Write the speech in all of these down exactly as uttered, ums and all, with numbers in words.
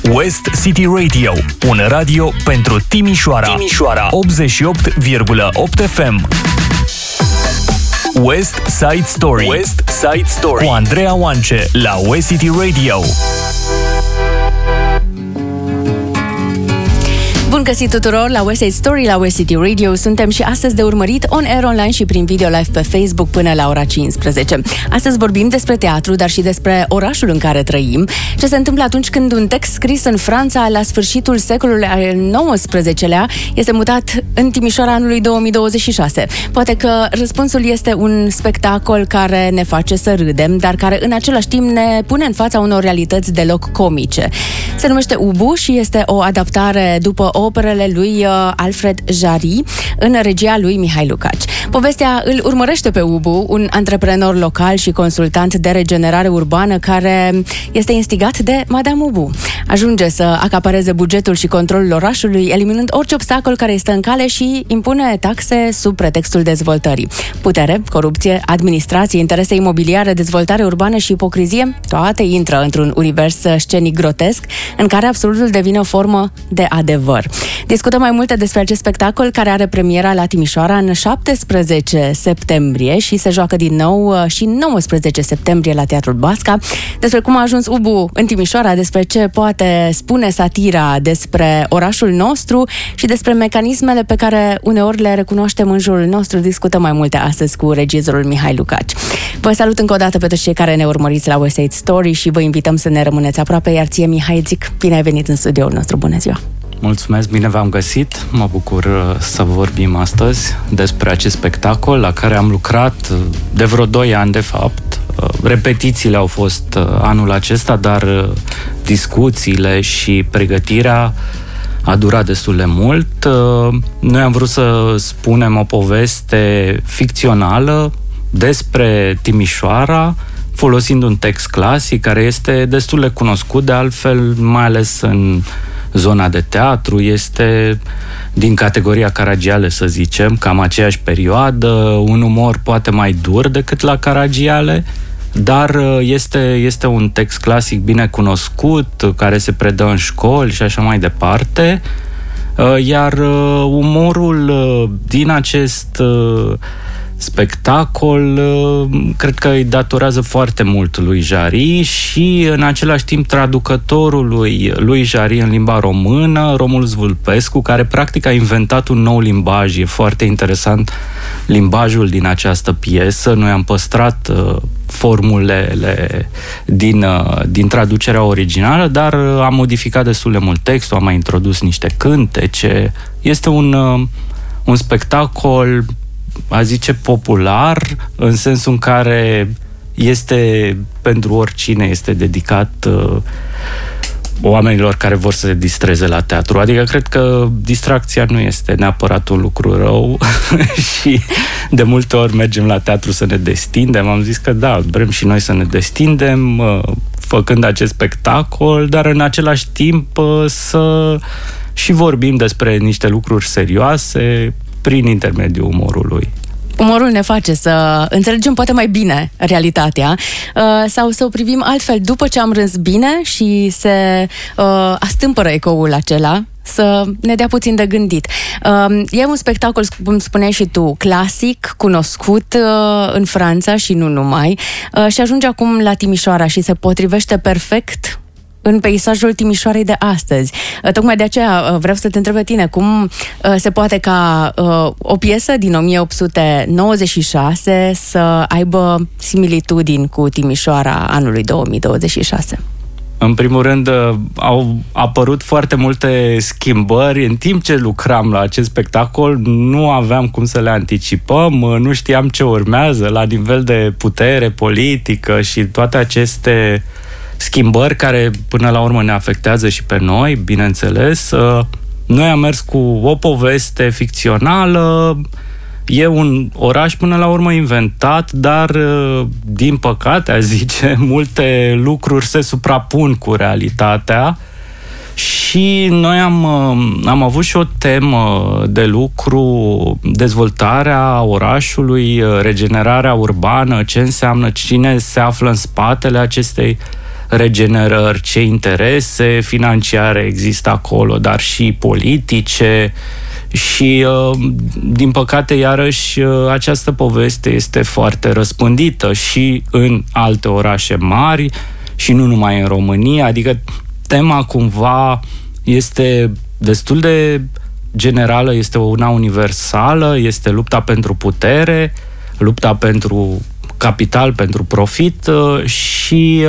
West City Radio, un radio pentru Timișoara. Timișoara optzeci și opt virgulă opt F M. West Side Story. West Side Story cu Andreea Oance la West City Radio. Bun găsit tuturor la West Side Story, la West City Radio. Suntem și astăzi de urmărit on air online și prin video live pe Facebook până la ora cincisprezece. Astăzi vorbim despre teatru, dar și despre orașul în care trăim. Ce se întâmplă atunci când un text scris în Franța la sfârșitul secolului al nouăsprezecelea este mutat în Timișoara anului două mii douăzeci și șase. Poate că răspunsul este un spectacol care ne face să râdem, dar care în același timp ne pune în fața unor realități deloc comice. Se numește Ubu și este o adaptare după operele lui Alfred Jarry în regia lui Mihai Lucaci. Povestea îl urmărește pe Ubu, un antreprenor local și consultant de regenerare urbană care este instigat de Madame Ubu. Ajunge să acapareze bugetul și controlul orașului, eliminând orice obstacol care este în cale și impune taxe sub pretextul dezvoltării. Putere, corupție, administrație, interese imobiliare, dezvoltare urbană și ipocrizie, toate intră într-un univers scenic grotesc în care absolutul devine o formă de adevăr. Discutăm mai multe despre acest spectacol care are premiera la Timișoara în șaptesprezece septembrie și se joacă din nou și nouăsprezece septembrie la Teatrul Basca. Despre cum a ajuns Ubu în Timișoara, despre ce poate spune satira despre orașul nostru și despre mecanismele pe care uneori le recunoaștem în jurul nostru. Discutăm mai multe astăzi cu regizorul Mihai Lucaci. Vă salut încă o dată pe toți cei care ne urmăriți la West Side Story și vă invităm să ne rămâneți aproape, iar ție, Mihai, zic, bine ai venit în studioul nostru. Bună ziua! Mulțumesc, bine v-am găsit. Mă bucur să vorbim astăzi despre acest spectacol la care am lucrat de vreo doi ani, de fapt. Repetițiile au fost anul acesta, dar discuțiile și pregătirea a durat destul de mult. Noi am vrut să spunem o poveste ficțională despre Timișoara, folosind un text clasic care este destul de cunoscut, de altfel, mai ales în zona de teatru, este din categoria Caragiale, să zicem, cam aceeași perioadă, un umor poate mai dur decât la Caragiale, dar este, este un text clasic bine cunoscut, care se predă în școli și așa mai departe, iar umorul din acest spectacol cred că îi datorează foarte mult lui Jarry și în același timp traducătorului lui Jarry în limba română, Romulus Vulpescu, care practic a inventat un nou limbaj. E foarte interesant limbajul din această piesă. Noi am păstrat uh, formulele din, uh, din traducerea originală, dar uh, am modificat destul de mult textul, am mai introdus niște cântece. Este un, uh, un spectacol, a zice, popular, în sensul în care este pentru oricine, este dedicat uh, oamenilor care vor să se distreze la teatru. Adică cred că distracția nu este neapărat un lucru rău și de multe ori mergem la teatru să ne destindem. Am zis că da, vrem și noi să ne destindem uh, făcând acest spectacol, dar în același timp uh, să și vorbim despre niște lucruri serioase prin intermediul umorului. Umorul ne face să înțelegem poate mai bine realitatea sau să o privim altfel după ce am râs bine și se uh, astâmpără ecoul acela, să ne dea puțin de gândit. Uh, e un spectacol, cum spuneai și tu, clasic, cunoscut uh, în Franța și nu numai, uh, și ajunge acum la Timișoara și se potrivește perfect în peisajul Timișoarei de astăzi. Tocmai de aceea vreau să te întreb pe tine, cum se poate ca o piesă din o mie opt sute nouăzeci și șase să aibă similitudini cu Timișoara anului două mii douăzeci și șase? În primul rând, au apărut foarte multe schimbări. În timp ce lucram la acest spectacol, nu aveam cum să le anticipăm, nu știam ce urmează la nivel de putere politică și toate aceste schimbări care până la urmă ne afectează și pe noi, bineînțeles. Noi am mers cu o poveste ficțională, e un oraș până la urmă inventat, dar din păcate, a zice, multe lucruri se suprapun cu realitatea și noi am, am avut și o temă de lucru, dezvoltarea orașului, regenerarea urbană, ce înseamnă, cine se află în spatele acestei regenerări, ce interese financiare există acolo, dar și politice. Și, din păcate, iarăși, această poveste este foarte răspândită și în alte orașe mari și nu numai în România. Adică tema cumva este destul de generală, este una universală, este lupta pentru putere, lupta pentru capital, pentru profit și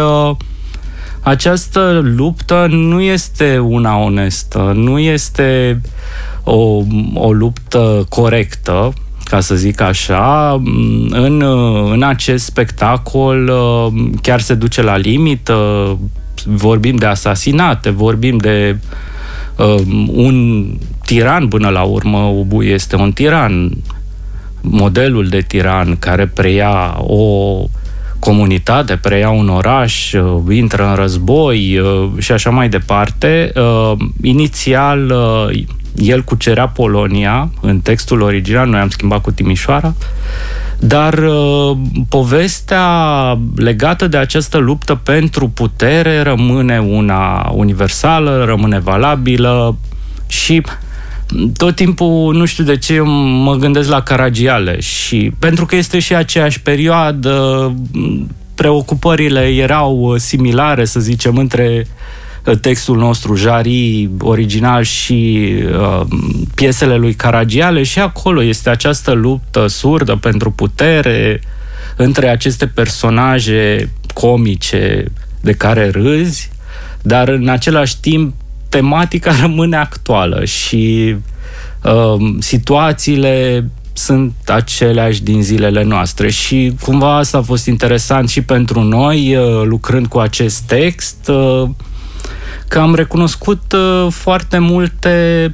această luptă nu este una onestă, nu este o, o luptă corectă, ca să zic așa. În, în acest spectacol chiar se duce la limită, vorbim de asasinate, vorbim de uh, un tiran până la urmă. Ubu este un tiran, modelul de tiran care preia o comunitate, preia un oraș, uh, intră în război uh, și așa mai departe. Uh, inițial uh, el cucerea Polonia, în textul original, noi am schimbat cu Timișoara, dar uh, povestea legată de această luptă pentru putere rămâne una universală, rămâne valabilă și tot timpul, nu știu de ce, eu mă gândesc la Caragiale și pentru că este și aceeași perioadă, preocupările erau similare, să zicem, între textul nostru, Jari, original, și uh, piesele lui Caragiale, și acolo este această luptă surdă pentru putere între aceste personaje comice de care râzi, dar în același timp tematica rămâne actuală și uh, situațiile sunt aceleași din zilele noastre și cumva asta a fost interesant și pentru noi, uh, lucrând cu acest text, uh, că am recunoscut uh, foarte multe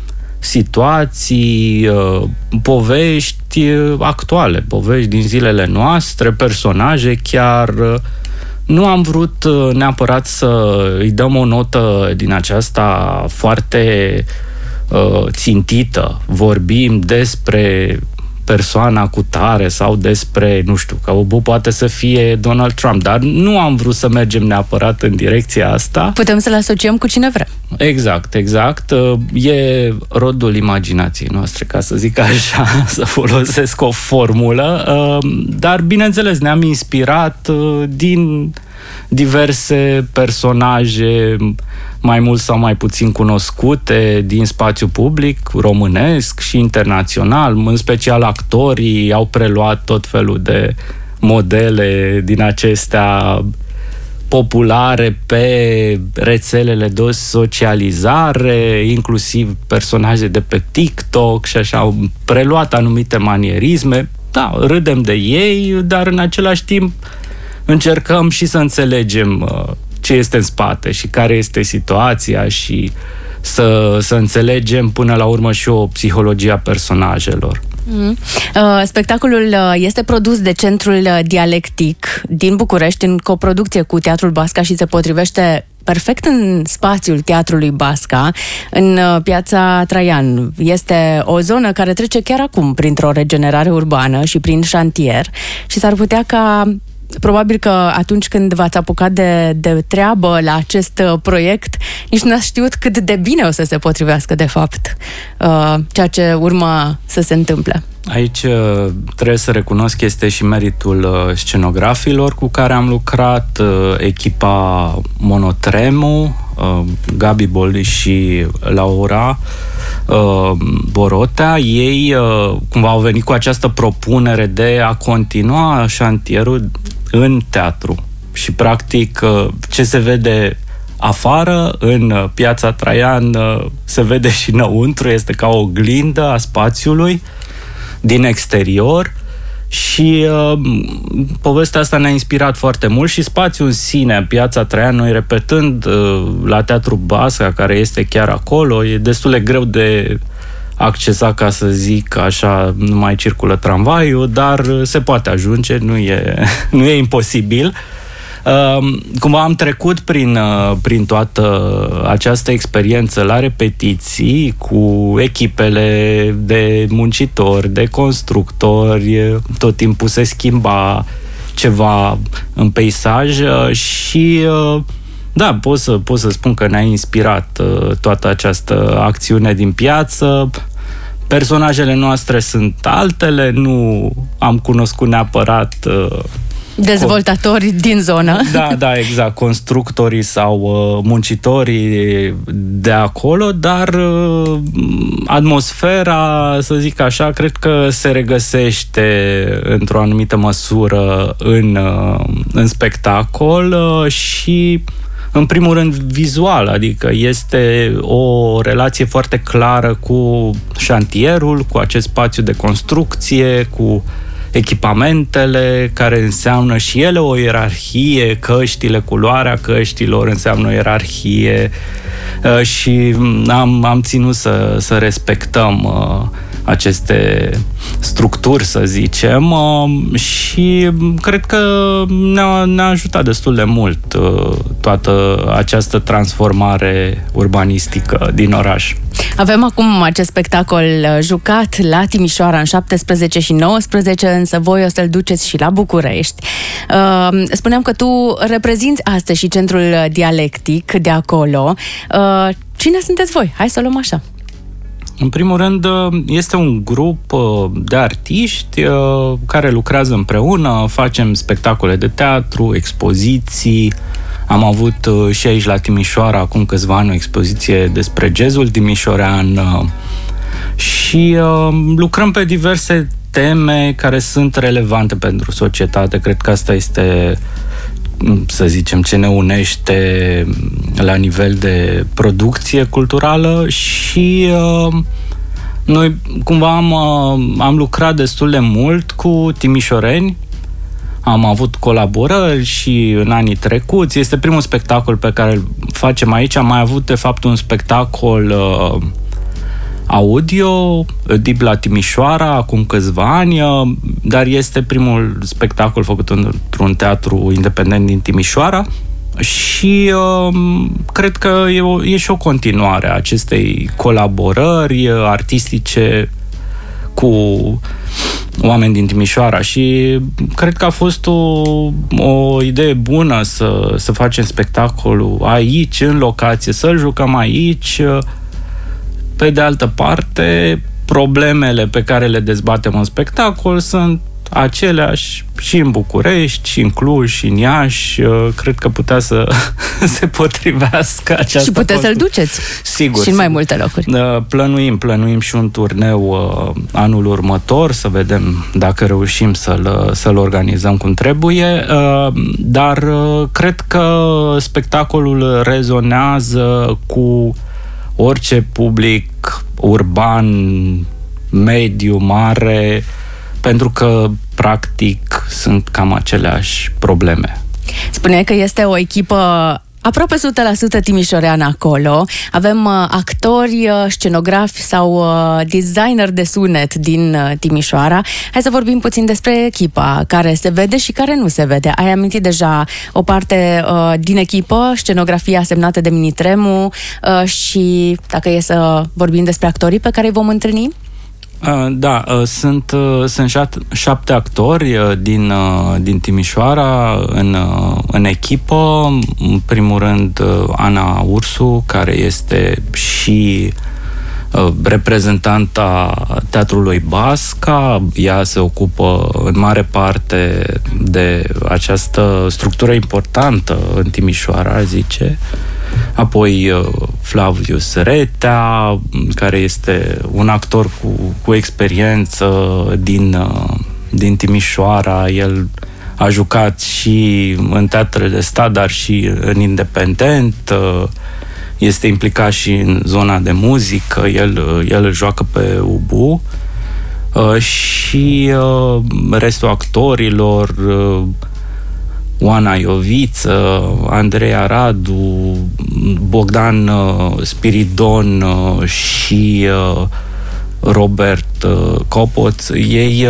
situații, uh, povești uh, actuale, povești din zilele noastre, personaje chiar. Uh, nu am vrut uh, neapărat să îi dăm o notă din aceasta foarte uh, țintită. Vorbim despre persoana cu tare sau despre, nu știu, că Ubu poate să fie Donald Trump, dar nu am vrut să mergem neapărat în direcția asta. Putem să-l asociem cu cine vrem. Exact, exact. E rodul imaginației noastre, ca să zic așa, să folosesc o formulă, dar, bineînțeles, ne-am inspirat din diverse personaje mai mult sau mai puțin cunoscute din spațiu public, românesc și internațional. În special actorii au preluat tot felul de modele din acestea populare pe rețelele de socializare, inclusiv personaje de pe TikTok și așa, au preluat anumite manierisme. Da, râdem de ei, dar în același timp încercăm și să înțelegem uh, ce este în spate și care este situația și să, să înțelegem până la urmă și o psihologie a personajelor. Mm. Uh, spectacolul este produs de Centrul Dialectic din București în coproducție cu Teatrul Basca și se potrivește perfect în spațiul Teatrului Basca, în Piața Traian. Este o zonă care trece chiar acum printr-o regenerare urbană și prin șantier și s-ar putea ca probabil că atunci când v-ați apucat de, de treabă la acest proiect, nici n-ați știut cât de bine o să se potrivească, de fapt, uh, ceea ce urma să se întâmple. Aici uh, trebuie să recunosc că este și meritul uh, scenografilor cu care am lucrat, uh, echipa Monotremu, uh, Gabi Boldi și Laura uh, Borotea. Ei uh, cumva au venit cu această propunere de a continua șantierul în teatru și practic ce se vede afară, în Piața Traian, se vede și înăuntru, este ca o oglindă a spațiului din exterior și uh, povestea asta ne-a inspirat foarte mult și spațiul în sine, Piața Traian, noi repetând uh, la Teatrul Basca, care este chiar acolo, e destul de greu de accesa, ca să zic așa, nu mai circulă tramvaiul, dar se poate ajunge, nu e, nu e imposibil. Uh, cumva am trecut prin, uh, prin toată această experiență la repetiții cu echipele de muncitori, de constructori, tot timpul se schimba ceva în peisaj și da, pot să, pot să spun că ne-a inspirat toată această acțiune din piață. Personajele noastre sunt altele, nu am cunoscut neapărat dezvoltatori con... din zonă. Da, da, exact, constructorii sau uh, muncitorii de acolo, dar uh, atmosfera, să zic așa, cred că se regăsește într-o anumită măsură în, uh, în spectacol uh, și în primul rând vizual, adică este o relație foarte clară cu șantierul, cu acest spațiu de construcție, cu echipamentele care înseamnă și ele o ierarhie, căștile, culoarea căștilor înseamnă o ierarhie și am, am ținut să, să respectăm aceste structuri, să zicem, și cred că ne-a, ne-a ajutat destul de mult toată această transformare urbanistică din oraș. Avem acum acest spectacol jucat la Timișoara în șaptesprezece și nouăsprezece, însă voi o să-l duceți și la București. Spuneam că tu reprezinți astăzi și Centrul Dialectic de acolo. Cine sunteți voi? Hai să o luăm așa. În primul rând, este un grup de artiști care lucrează împreună, facem spectacole de teatru, expoziții. Am avut și aici la Timișoara acum câțiva ani o expoziție despre jazzul timișorean și lucrăm pe diverse teme care sunt relevante pentru societate. Cred că asta este, să zicem, ce ne unește la nivel de producție culturală și uh, noi cumva am, uh, am lucrat destul de mult cu timișoreni, am avut colaborări și în anii trecuți. Este primul spectacol pe care îl facem aici. Am mai avut, de fapt, un spectacol uh, audio, Deep la Timișoara, acum câțiva ani, dar este primul spectacol făcut într-un teatru independent din Timișoara și uh, cred că e, o, e și o continuare a acestei colaborări artistice cu oameni din Timișoara și cred că a fost o, o idee bună să, să facem spectacolul aici, în locație, să-l jucăm aici. Pe de altă parte, problemele pe care le dezbatem în spectacol sunt aceleași și în București, și în Cluj, și în Iași. Cred că putea să se potrivească această... Și puteți să-l duceți. Sigur. Și în mai multe locuri. Plănuim, plănuim și un turneu anul următor, să vedem dacă reușim să-l, să-l organizăm cum trebuie, dar cred că spectacolul rezonează cu orice public urban, mediu, mare, pentru că, practic, sunt cam aceleași probleme. Spuneai că este o echipă aproape o sută la sută timișoreană acolo. Avem uh, actori, uh, scenografi sau uh, designer de sunet din uh, Timișoara. Hai să vorbim puțin despre echipa care se vede și care nu se vede. Ai amintit deja o parte uh, din echipă, scenografia semnată de Minitremu uh, și dacă e să vorbim despre actorii pe care îi vom întâlni? Da, sunt, sunt șapte actori din, din Timișoara în, în echipă. În primul rând, Ana Ursu, care este și reprezentanta Teatrului Basca. Ea se ocupă în mare parte de această structură importantă în Timișoara, aș zice. Apoi Flavius Retea, care este un actor cu, cu experiență din, din Timișoara. El a jucat și în teatrele de stat, dar și în independent. Este implicat și în zona de muzică. El, el îl joacă pe ubu. Și restul actorilor, Oana Ioviță, Andreea Radu, Bogdan Spiridon și Robert Copoț. Ei,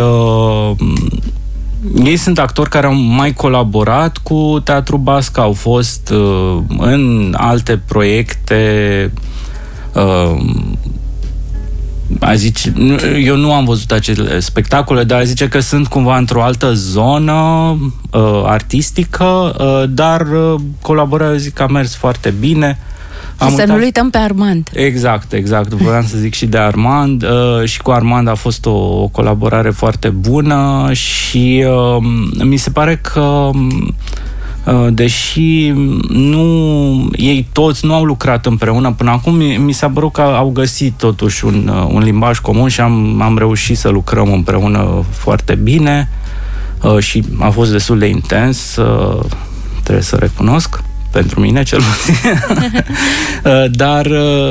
ei sunt actori care au mai colaborat cu Teatrul Basca, au fost în alte proiecte a zice, eu nu am văzut acele spectacole, dar a zice că sunt cumva într-o altă zonă uh, artistică, uh, dar uh, colaborarea, zic, a mers foarte bine. Am să uitat... nu uităm pe Armand. Exact, exact. Vreau să zic și de Armand. Uh, și cu Armand a fost o, o colaborare foarte bună și uh, mi se pare că uh, deși nu, ei toți nu au lucrat împreună până acum, mi s-a părut că au găsit totuși un, uh, un limbaj comun și am, am reușit să lucrăm împreună foarte bine uh, și a fost destul de intens, uh, trebuie să recunosc. Pentru mine, cel puțin. Dar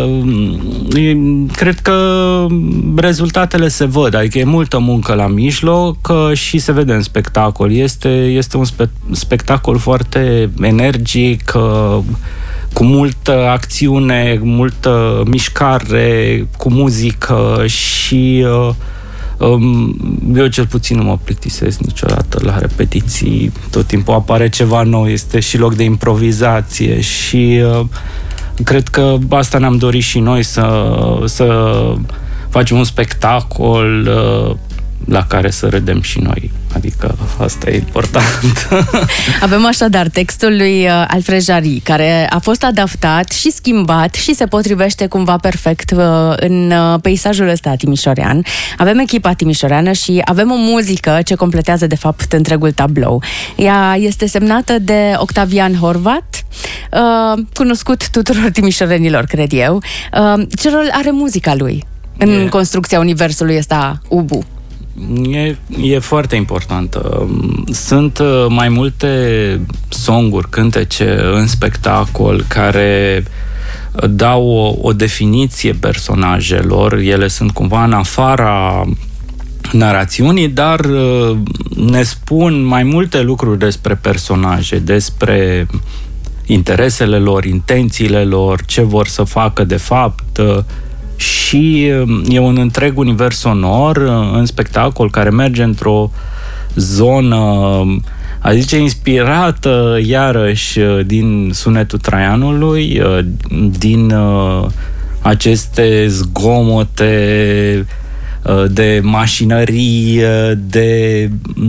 cred că rezultatele se văd, adică e multă muncă la mijloc și se vede în spectacol. Este, este un spe- spectacol foarte energic, cu multă acțiune, multă mișcare, cu muzică și eu cel puțin nu mă plictisesc niciodată la repetiții, tot timpul apare ceva nou, este și loc de improvizație și uh, cred că asta ne-am dorit și noi, să, să facem un spectacol uh, la care să râdem și noi. Adică asta e important. Avem așadar textul lui Alfred Jarry, care a fost adaptat și schimbat și se potrivește cumva perfect în peisajul ăsta timișorean. Avem echipa timișoreană și avem o muzică ce completează de fapt întregul tablou. Ea este semnată de Octavian Horvat, cunoscut tuturor timișorenilor, cred eu. Ce rol are muzica lui în e... construcția universului ăsta U B U? E, e foarte importantă. Sunt mai multe songuri, cântece în spectacol care dau o, o definiție personajelor. Ele sunt cumva în afara narațiunii, dar ne spun mai multe lucruri despre personaje, despre interesele lor, intențiile lor, ce vor să facă de fapt. Și e un întreg univers sonor în spectacol care merge într-o zonă, a zice, inspirată iarăși din sunetul Traianului, din aceste zgomote de mașinărie, de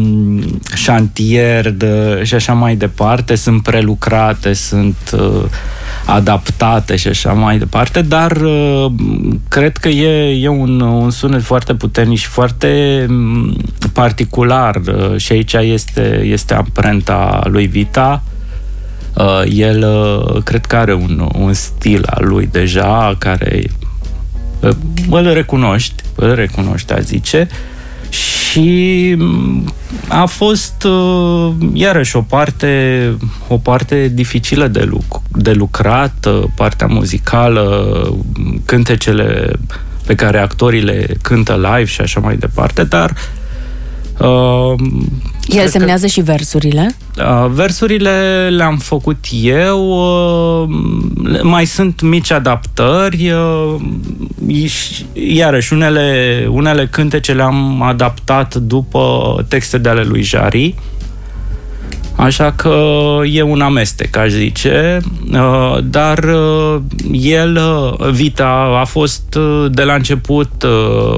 șantier de, și așa mai departe. Sunt prelucrate, sunt adaptate și așa mai departe, dar uh, cred că e, e un, un sunet foarte puternic și foarte particular uh, și aici este, este amprenta lui Vita. Uh, el uh, cred că are un, un stil al lui deja care uh, îl recunoști, îl recunoști, a zice, și a fost uh, iarăși o parte o parte dificilă de, luc- de lucrat, uh, partea muzicală, cântecele pe care actorii le cântă live și așa mai departe, dar uh, el semnează că, și versurile? Uh, versurile le-am făcut eu, uh, mai sunt mici adaptări, uh, iarăși unele, unele cântece le-am adaptat după texte de ale lui Jarry, așa că e un amestec, aș zice, uh, dar uh, el, uh, Vita, a fost uh, de la început uh,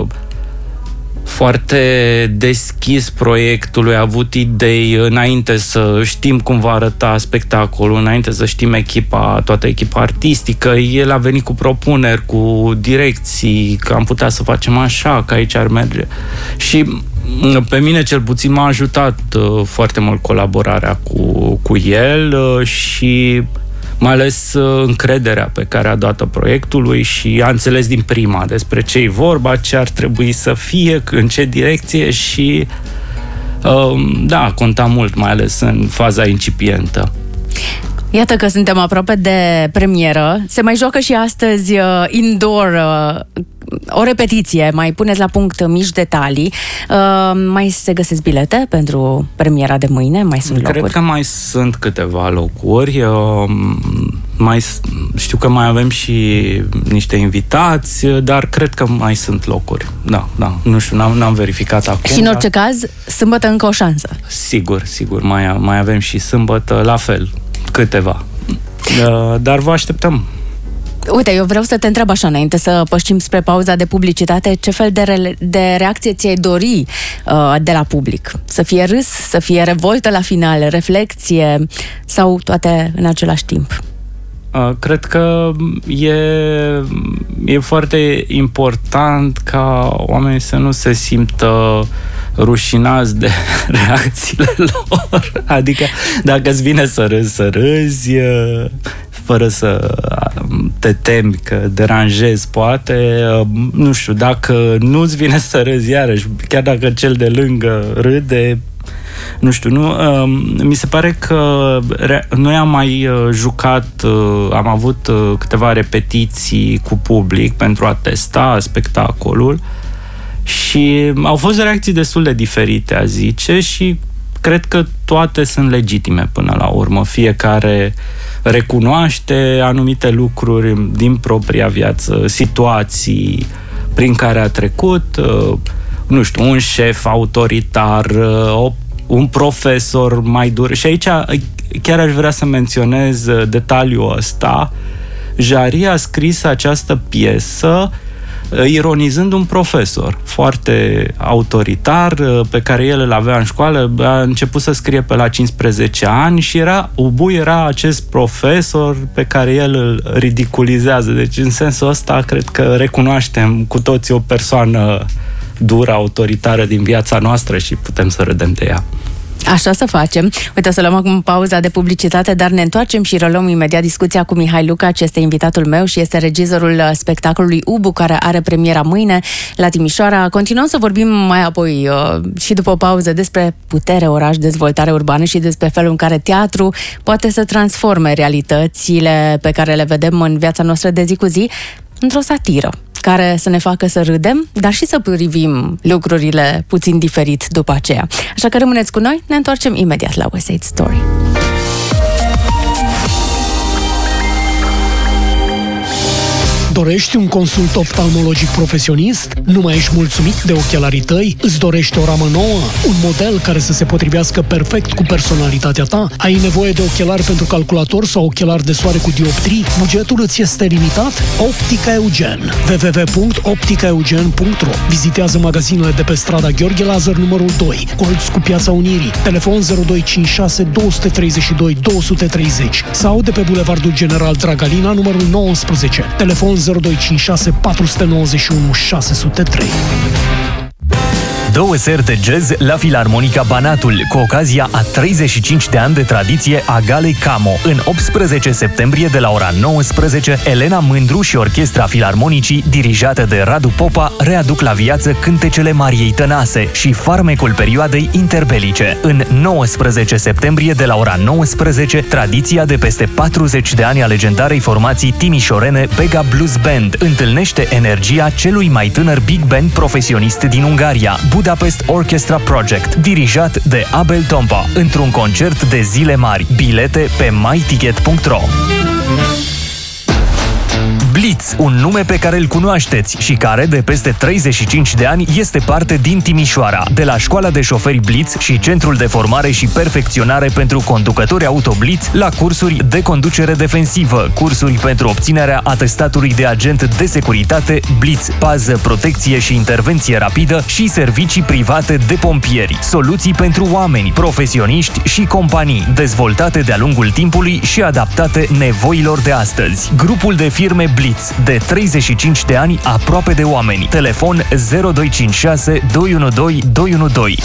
foarte deschis proiectului, a avut idei înainte să știm cum va arăta spectacolul, înainte să știm echipa, toată echipa artistică. El a venit cu propuneri, cu direcții, că am putea să facem așa, că aici ar merge. Și pe mine cel puțin m-a ajutat uh, foarte mult colaborarea cu, cu el uh, și mai ales uh, încrederea pe care a dat-o proiectului și a înțeles din prima despre ce-i vorba, ce ar trebui să fie, în ce direcție și uh, da, conta mult, mai ales în faza incipientă. Iată că suntem aproape de premieră. Se mai joacă și astăzi uh, indoor uh, o repetiție. Mai puneți la punct mici detalii. Uh, mai se găsesc bilete pentru premiera de mâine? Mai sunt locuri? Cred că mai sunt câteva locuri. Uh, mai, știu că mai avem și niște invitați, dar cred că mai sunt locuri. Da, da. Nu știu, n-am, n-am verificat acum. Și în orice dar... caz, sâmbătă încă o șansă. Sigur, sigur. Mai, mai avem și sâmbătă, la fel. Câteva. Dar vă așteptăm Uite, eu vreau să te întreb așa, înainte să pășim spre pauza de publicitate, ce fel de, re- de reacție ți-ai dori uh, de la public? Să fie râs, să fie revoltă la final, reflecție sau toate în același timp? Uh, cred că e, e foarte important ca oamenii să nu se simtă rușinați de reacțiile lor. Adică dacă îți vine să râzi, să râzi, fără să te temi că deranjezi, poate. Nu știu, dacă nu-ți vine să râzi iarăși, chiar dacă cel de lângă râde, nu știu, nu, uh, mi se pare că re- noi am mai uh, jucat, uh, am avut uh, câteva repetiții cu public pentru a testa spectacolul și au fost reacții destul de diferite, a zice, și cred că toate sunt legitime până la urmă. Fiecare recunoaște anumite lucruri din propria viață, situații prin care a trecut, uh, nu știu, un șef autoritar, uh, o un profesor mai dur. Și aici chiar aș vrea să menționez detaliul ăsta. Jari a scris această piesă ironizând un profesor foarte autoritar pe care el îl avea în școală. A început să scrie pe la cincisprezece ani și era, Ubu era acest profesor pe care el îl ridiculizează. Deci în sensul ăsta cred că recunoaștem cu toții o persoană dură, autoritară din viața noastră și putem să râdem de ea. Așa să facem. Uite, să luăm acum pauza de publicitate, dar ne întoarcem și reluăm imediat discuția cu Mihai Luca, ce este invitatul meu și este regizorul spectacolului Ubu, care are premiera mâine la Timișoara. Continuăm să vorbim mai apoi uh, și după o pauză despre putere, oraș, dezvoltare urbană și despre felul în care teatru poate să transforme realitățile pe care le vedem în viața noastră de zi cu zi într-o satiră care să ne facă să râdem, dar și să privim lucrurile puțin diferit după aceea. Așa că rămâneți cu noi, ne întoarcem imediat la West Side Story. Dorești un consult oftalmologic profesionist? Nu mai ești mulțumit de ochelarii tăi? Îți dorești o ramă nouă? Un model care să se potrivească perfect cu personalitatea ta? Ai nevoie de ochelari pentru calculator sau ochelari de soare cu dioptrii? Bugetul îți este limitat? Optica Eugen. w w w punct optica eugen punct r o. Vizitează magazinele de pe strada Gheorghe Lazar numărul doi, colț cu Piața Unirii, telefon zero doi cinci șase doi trei doi doi trei zero sau de pe Bulevardul General Dragalina numărul nouăsprezece, telefon zero doi cinci șase patru nouă unu șase zero trei. Două seri de jazz la Filarmonica Banatul, cu ocazia a treizeci și cinci de ani de tradiție a Galei Camo. În optsprezece septembrie de la ora nouăsprezece, Elena Mândru și Orchestra Filarmonicii, dirijată de Radu Popa, readuc la viață cântecele Mariei Tănase și farmecul perioadei interbelice. În nouăsprezece septembrie de la ora nouăsprezece, tradiția de peste patruzeci de ani a legendarei formații timișorene Bega Blues Band întâlnește energia celui mai tânăr big band profesionist din Ungaria, Budapest Orchestra Project, dirijat de Abel Tompa, într-un concert de zile mari. Bilete pe my ticket punct r o. Blitz, un nume pe care îl cunoașteți și care, de peste treizeci și cinci de ani, este parte din Timișoara. De la Școala de Șoferi Blitz și Centrul de Formare și Perfecționare pentru Conducători Auto Blitz, la cursuri de conducere defensivă, cursuri pentru obținerea atestatului de agent de securitate, Blitz, pază, protecție și intervenție rapidă și servicii private de pompieri. Soluții pentru oameni, profesioniști și companii, dezvoltate de-a lungul timpului și adaptate nevoilor de astăzi. Grupul de firme Blitz, de treizeci și cinci de ani, aproape de oameni. Telefon zero doi cinci șase doi unu doi doi unu doi.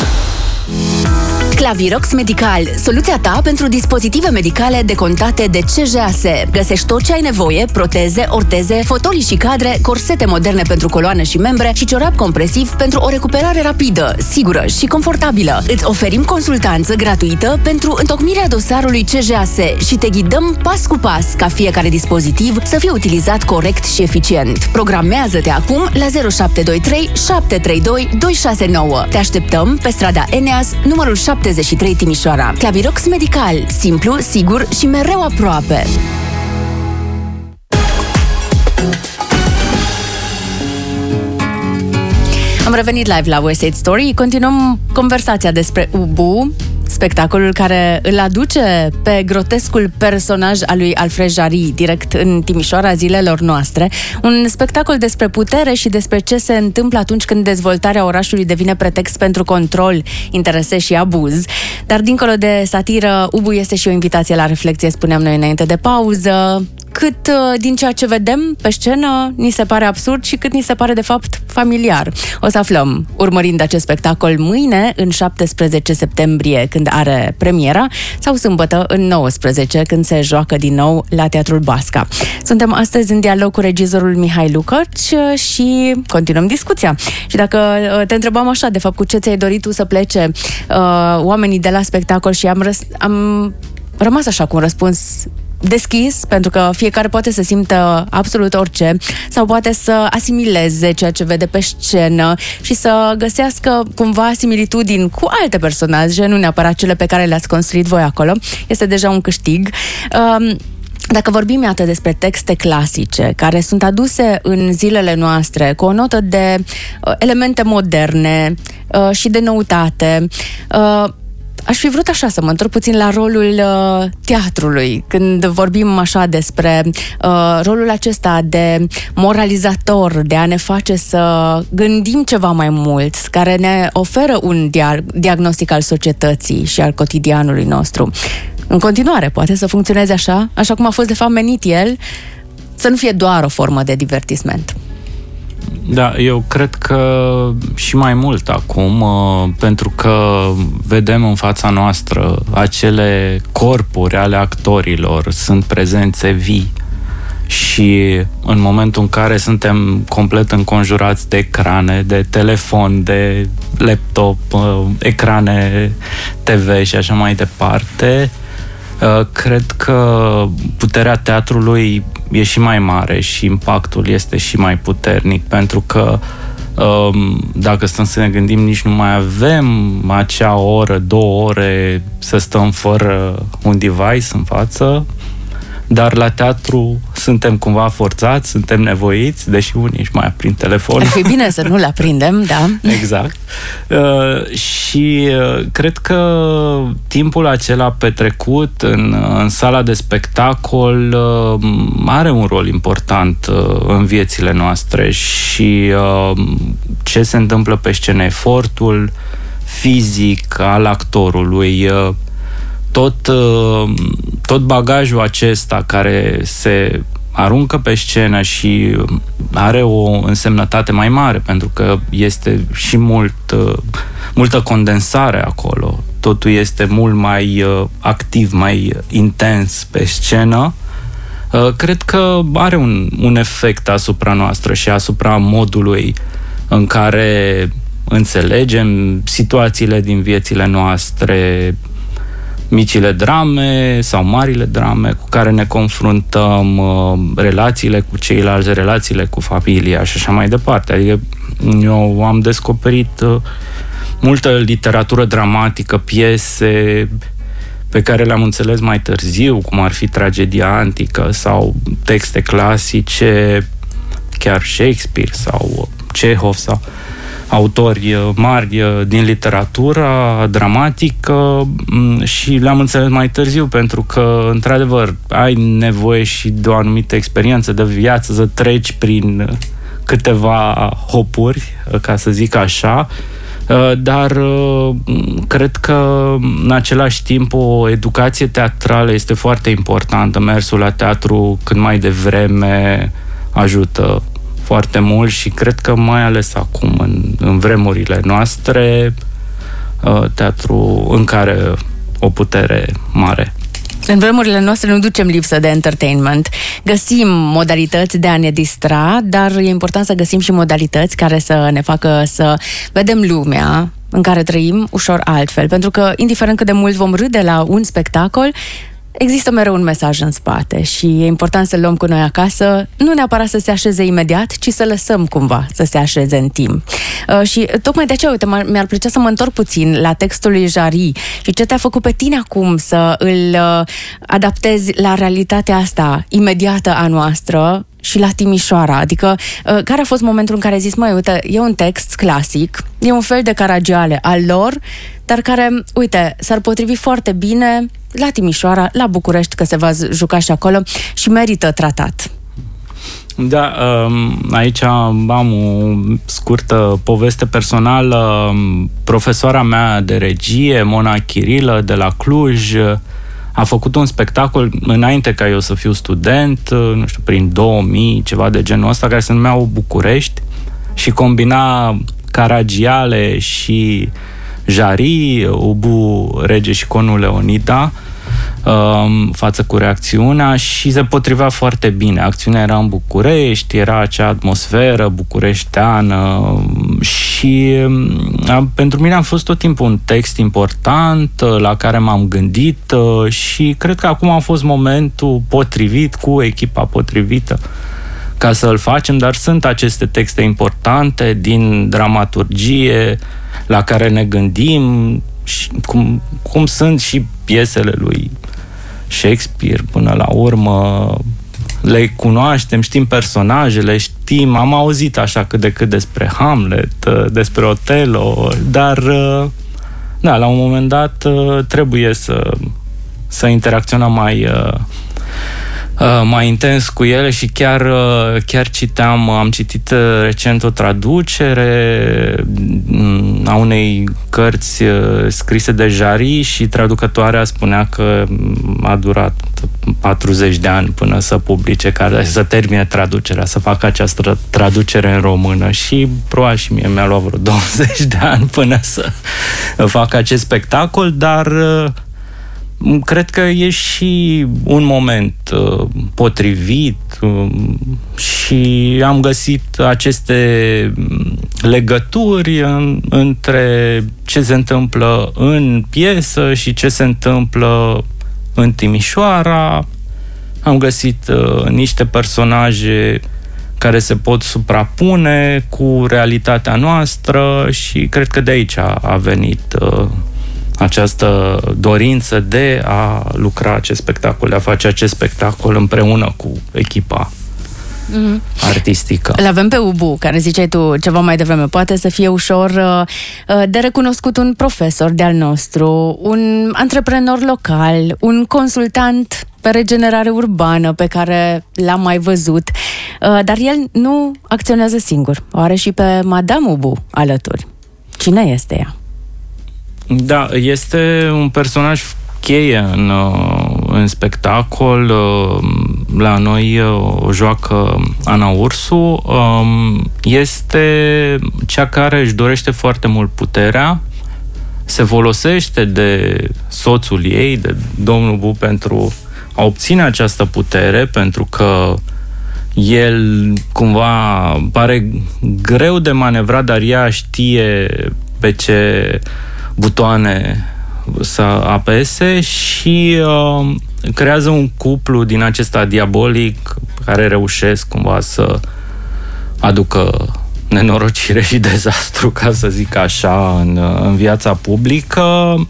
Clavirox Medical, soluția ta pentru dispozitive medicale decontate de C J A S. Găsești tot ce ai nevoie: proteze, orteze, fotolii și cadre, corsete moderne pentru coloană și membre și ciorap compresiv pentru o recuperare rapidă, sigură și confortabilă. Îți oferim consultanță gratuită pentru întocmirea dosarului C J A S și te ghidăm pas cu pas ca fiecare dispozitiv să fie utilizat corect și eficient. Programează-te acum la zero șapte doi trei șapte trei doi doi șase nouă. Te așteptăm pe strada Eneas, numărul șaptezeci și trei Timișoara. Clavirox Medical, simplu, sigur și mereu aproape. Am revenit live la West Side Story. Continuăm conversația despre Ubu, spectacolul care îl aduce pe grotescul personaj al lui Alfred Jarry direct în Timișoara zilelor noastre. Un spectacol despre putere și despre ce se întâmplă atunci când dezvoltarea orașului devine pretext pentru control, interese și abuz. Dar dincolo de satiră, Ubu este și o invitație la reflexie, spuneam noi înainte de pauză. Cât din ceea ce vedem pe scenă ni se pare absurd și cât ni se pare de fapt familiar. O să aflăm urmărind acest spectacol mâine, în șaptesprezece septembrie, când are premiera, sau sâmbătă, în nouăsprezece, când se joacă din nou la Teatrul Basca. Suntem astăzi în dialog cu regizorul Mihai Lukacs și continuăm discuția. Și dacă te întrebam așa, de fapt, cu ce ți-ai dorit tu să plece uh, oamenii de la spectacol, și am, răs- am rămas așa cu un răspuns deschis, pentru că fiecare poate să simtă absolut orice sau poate să asimileze ceea ce vede pe scenă și să găsească cumva similitudini cu alte personaje, nu neapărat cele pe care le-ați construit voi acolo. Este deja un câștig. Um, Dacă vorbim, iată, despre texte clasice care sunt aduse în zilele noastre cu o notă de uh, elemente moderne uh, și de noutate, uh, aș fi vrut așa să mă întorc puțin la rolul uh, teatrului, când vorbim așa despre uh, rolul acesta de moralizator, de a ne face să gândim ceva mai mult, care ne oferă un dia- diagnostic al societății și al cotidianului nostru. În continuare, poate să funcționeze așa, așa cum a fost de fapt menit el, să nu fie doar o formă de divertisment. Da, eu cred că și mai mult acum, pentru că vedem în fața noastră acele corpuri ale actorilor, sunt prezențe vii și în momentul în care suntem complet înconjurați de ecrane, de telefon, de laptop, ecrane T V și așa mai departe, cred că puterea teatrului e și mai mare și impactul este și mai puternic, pentru că dacă stăm să ne gândim, nici nu mai avem acea oră, două ore să stăm fără un device în față, dar la teatru suntem cumva forțați, suntem nevoiți, deși unii își mai aprind telefonul. Ar fi bine să nu-l aprindem, da. Exact. Uh, și uh, cred că timpul acela petrecut în, în sala de spectacol uh, are un rol important uh, în viețile noastre și uh, ce se întâmplă pe scenă, efortul fizic al actorului, uh, Tot, tot bagajul acesta care se aruncă pe scenă și are o însemnătate mai mare, pentru că este și mult, multă condensare acolo. Totul este mult mai activ, mai intens pe scenă. Cred că are un, un efect asupra noastră și asupra modului în care înțelegem situațiile din viețile noastre, micile drame sau marile drame cu care ne confruntăm, relațiile cu ceilalți, relațiile cu familia și așa mai departe. Adică eu am descoperit multă literatură dramatică, piese pe care le-am înțeles mai târziu, cum ar fi tragedia antică sau texte clasice, chiar Shakespeare sau Chekhov sau autori mari din literatura dramatică, și le-am înțeles mai târziu, pentru că, într-adevăr, ai nevoie și de o anumită experiență de viață, să treci prin câteva hopuri, ca să zic așa, dar cred că în același timp o educație teatrală este foarte importantă. Mersul la teatru cât mai devreme ajută foarte mult și cred că mai ales acum, în, în vremurile noastre, teatru încă are o putere mare. În vremurile noastre nu ducem lipsă de entertainment. Găsim modalități de a ne distra, dar e important să găsim și modalități care să ne facă să vedem lumea în care trăim ușor altfel. Pentru că, indiferent cât de mult vom râde la un spectacol, există mereu un mesaj în spate și e important să-l luăm cu noi acasă, nu neapărat să se așeze imediat, ci să lăsăm cumva să se așeze în timp. Uh, și tocmai de aceea, uite, mi-ar plăcea să mă întorc puțin la textul lui Jarry și ce te-a făcut pe tine acum să îl uh, adaptezi la realitatea asta imediată a noastră și la Timișoara? Adică, care a fost momentul în care ai zis, măi, uite, e un text clasic, e un fel de Caragiale al lor, dar care, uite, s-ar potrivi foarte bine la Timișoara, la București, că se va juca și acolo și merită tratat. Da, aici am o scurtă poveste personală. Profesoara mea de regie, Mona Chirilă, de la Cluj, a făcut un spectacol înainte ca eu să fiu student, nu știu, prin două mii, ceva de genul ăsta, care se numea București și combina Caragiale și Jari, Ubu Rege și Conul Leonida, față cu reacțiunea, și se potrivea foarte bine. Acțiunea era în București, era acea atmosferă bucureșteană și a, pentru mine a fost tot timpul un text important la care m-am gândit și cred că acum a fost momentul potrivit, cu echipa potrivită, ca să-l facem, dar sunt aceste texte importante din dramaturgie la care ne gândim, și cum, cum sunt și piesele lui Shakespeare până la urmă, le cunoaștem, știm personajele, știm, am auzit așa cât de cât despre Hamlet, despre Otelo, dar da, la un moment dat trebuie să, să interacționăm mai mai intens cu ele și chiar, chiar citeam, am citit recent o traducere a unei cărți scrise de Jari și traducătoarea spunea că a durat patruzeci de ani până să publice, care să termine traducerea, să facă această traducere în română și probabil și mie mi-a luat vreo douăzeci de ani până să facă acest spectacol, dar cred că e și un moment uh, potrivit uh, și am găsit aceste legături în, între ce se întâmplă în piesă și ce se întâmplă în Timișoara. Am găsit uh, niște personaje care se pot suprapune cu realitatea noastră și cred că de aici a, a venit uh, această dorință de a lucra acest spectacol, de a face acest spectacol împreună cu echipa mm-hmm. artistică. Îl avem pe Ubu, care ziceai tu ceva mai devreme, poate să fie ușor uh, de recunoscut un profesor de-al nostru, un antreprenor local, un consultant pe regenerare urbană pe care l-am mai văzut, uh, dar el nu acționează singur. O are și pe Madame Ubu alături. Cine este ea? Da, este un personaj cheie în, în spectacol. La noi o joacă Ana Ursu. Este cea care își dorește foarte mult puterea, se folosește de soțul ei, de domnul Bu, pentru a obține această putere, pentru că el cumva pare greu de manevrat, dar ea știe pe ce butoane să apese și uh, creează un cuplu din acesta diabolic care reușesc cumva să aducă nenorocire și dezastru, ca să zic așa, în, în viața publică.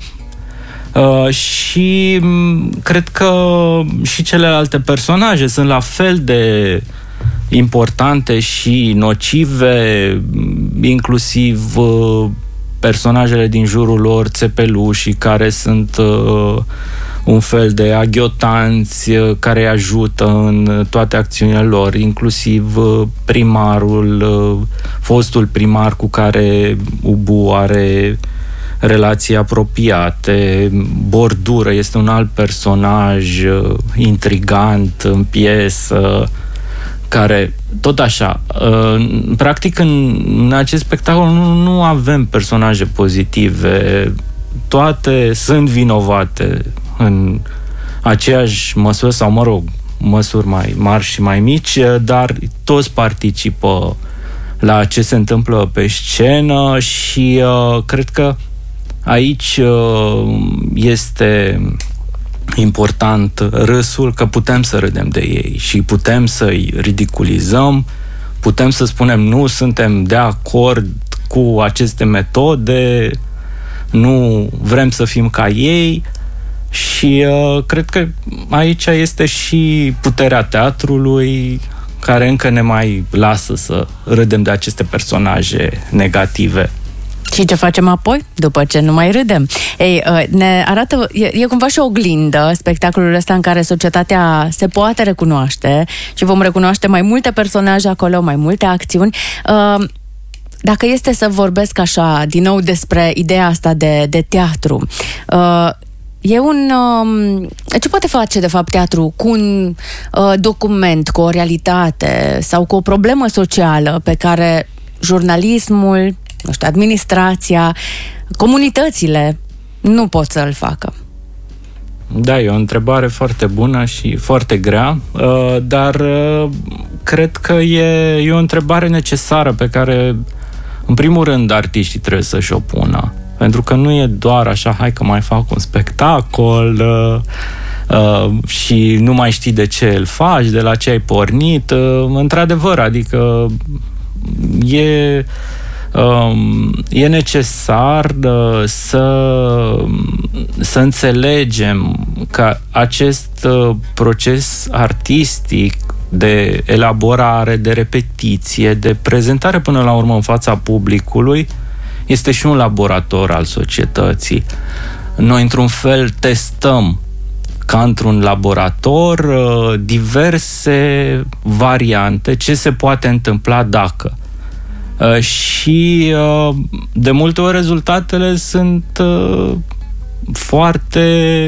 Uh, și cred că și celelalte personaje sunt la fel de importante și nocive, inclusiv uh, personajele din jurul lor, țepelușii, care sunt uh, un fel de aghiotanți uh, care îi ajută în toate acțiunile lor, inclusiv uh, primarul, uh, fostul primar cu care Ubu are relații apropiate. Bordură este un alt personaj uh, intrigant în piesă, care, tot așa, uh, practic în, în acest spectacol nu, nu avem personaje pozitive, toate sunt vinovate în aceeași măsură, sau mă rog, măsuri mai mari și mai mici, dar toți participă la ce se întâmplă pe scenă și uh, cred că aici uh, este important râsul, că putem să râdem de ei și putem să-i ridiculizăm, putem să spunem nu suntem de acord cu aceste metode, nu vrem să fim ca ei și uh, cred că aici este și puterea teatrului, care încă ne mai lasă să râdem de aceste personaje negative. Și ce facem apoi, după ce nu mai râdem? Ei, ne arată, e, e cumva și o oglindă spectacolul ăsta în care societatea se poate recunoaște și vom recunoaște mai multe personaje acolo, mai multe acțiuni. Dacă este să vorbesc așa, din nou despre ideea asta de, de teatru, e un... Ce poate face, de fapt, teatru cu un document, cu o realitate sau cu o problemă socială pe care jurnalismul, nu știu, administrația, comunitățile nu pot să-l facă? Da, e o întrebare foarte bună și foarte grea, dar cred că e, e o întrebare necesară pe care, în primul rând, artiștii trebuie să-și o pună. Pentru că nu e doar așa, hai că mai fac un spectacol și nu mai știi de ce îl faci, de la ce ai pornit. Într-adevăr, adică e... e necesar să, să înțelegem că acest proces artistic de elaborare, de repetiție, de prezentare până la urmă în fața publicului este și un laborator al societății. Noi, într-un fel, testăm ca într-un laborator diverse variante, ce se poate întâmpla dacă. Uh, și uh, de multe ori rezultatele sunt uh, foarte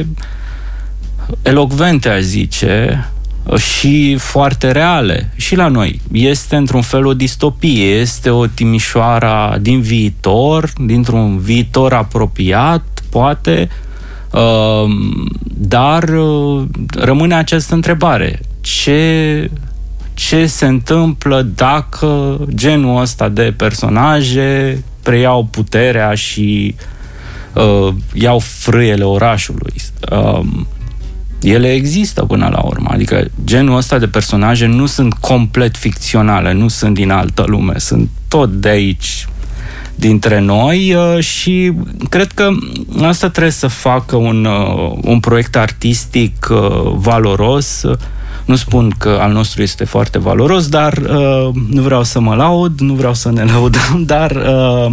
elocvente, aș zice, uh, și foarte reale. Și la noi este într-un fel o distopie, este o Timișoara din viitor, dintr-un viitor apropiat, poate, uh, dar uh, rămâne această întrebare: ce ce se întâmplă dacă genul ăsta de personaje preiau puterea și uh, iau frâiele orașului? Uh, ele există până la urmă, adică genul ăsta de personaje nu sunt complet ficționale, nu sunt din altă lume, sunt tot de aici, dintre noi, uh, și cred că asta trebuie să facă un, uh, un proiect artistic uh, valoros. Nu spun că al nostru este foarte valoros, dar uh, nu vreau să mă laud, nu vreau să ne laudăm, dar uh,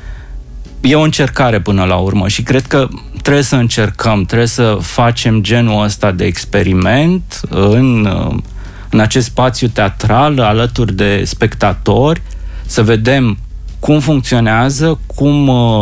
e o încercare până la urmă și cred că trebuie să încercăm, trebuie să facem genul ăsta de experiment în, uh, în acest spațiu teatral, alături de spectatori, să vedem cum funcționează, cum uh,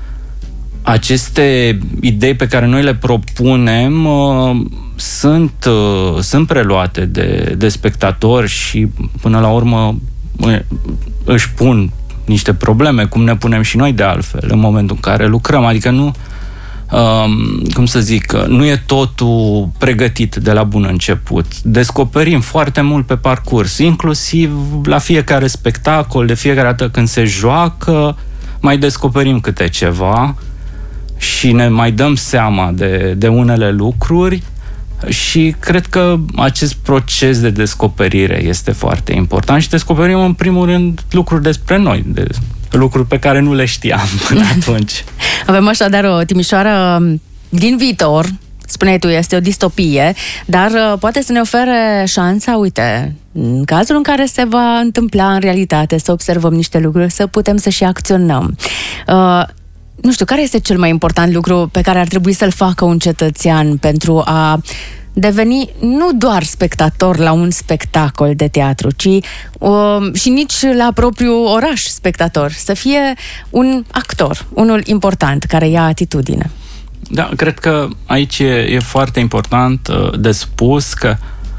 aceste idei pe care noi le propunem uh, sunt, uh, sunt preluate de, de spectatori și până la urmă își pun niște probleme, cum ne punem și noi de altfel în momentul în care lucrăm. Adică nu, um, cum să zic, nu e totul pregătit de la bun început. Descoperim foarte mult pe parcurs, inclusiv la fiecare spectacol, de fiecare dată când se joacă, mai descoperim câte ceva și ne mai dăm seama de, de unele lucruri. Și cred că acest proces de descoperire este foarte important și descoperim în primul rând lucruri despre noi, de lucruri pe care nu le știam până atunci. Avem așadar o Timișoară din viitor, spuneai tu, este o distopie, dar poate să ne ofere șansa, uite, în cazul în care se va întâmpla în realitate, să observăm niște lucruri, să putem să și acționăm. Uh, Nu știu, care este cel mai important lucru pe care ar trebui să-l facă un cetățean pentru a deveni nu doar spectator la un spectacol de teatru, ci uh, și nici la propriul oraș spectator, să fie un actor, unul important, care ia atitudine? Da, cred că aici e, e foarte important uh, de spus că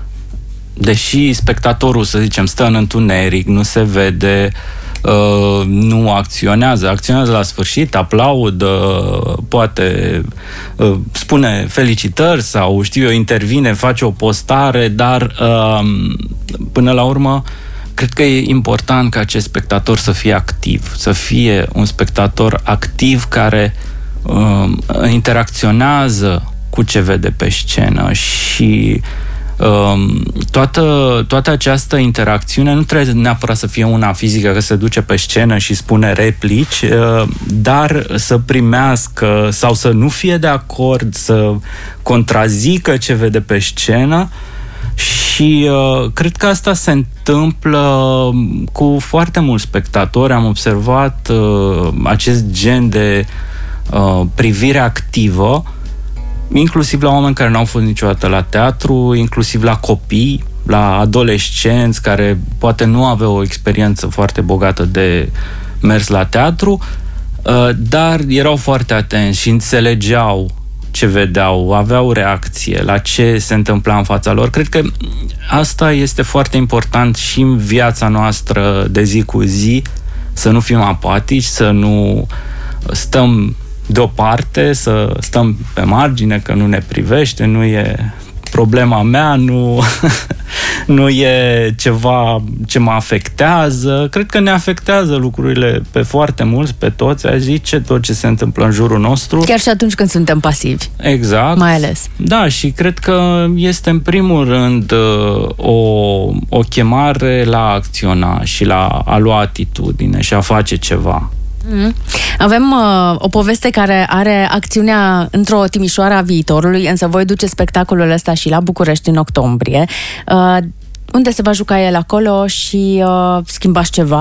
deși spectatorul, să zicem, stă în întuneric, nu se vede, Uh, nu acționează, acționează la sfârșit, aplaudă, poate uh, spune felicitări sau, știu eu, intervine, face o postare, dar uh, până la urmă cred că e important ca acest spectator să fie activ, să fie un spectator activ care uh, interacționează cu ce vede pe scenă și Toată, toată această interacțiune nu trebuie neapărat să fie una fizică, că se duce pe scenă și spune replici, dar să primească sau să nu fie de acord, să contrazică ce vede pe scenă Și uh, cred că asta se întâmplă cu foarte mulți spectatori. Am observat uh, acest gen de uh, privire activă, inclusiv la oameni care n-au fost niciodată la teatru, inclusiv la copii, la adolescenți care poate nu aveau o experiență foarte bogată de mers la teatru, uh, dar erau foarte atenți și înțelegeau ce vedeau, aveau reacție la ce se întâmpla în fața lor. Cred că asta este foarte important și în viața noastră de zi cu zi, să nu fim apatici, să nu stăm deoparte, să stăm pe margine, că nu ne privește, nu e problema mea, nu, nu e ceva ce mă afectează. Cred că ne afectează lucrurile pe foarte mulți, pe toți, aș zice, tot ce se întâmplă în jurul nostru. Chiar și atunci când suntem pasivi. Exact. Mai ales. Da, și cred că este în primul rând o, o chemare la a acționa și la a lua atitudine și a face ceva. Mm. Avem uh, o poveste care are acțiunea într-o Timișoara a viitorului, însă voi duce spectacolul ăsta și la București în octombrie. Uh, unde se va juca el acolo și uh, schimbați ceva?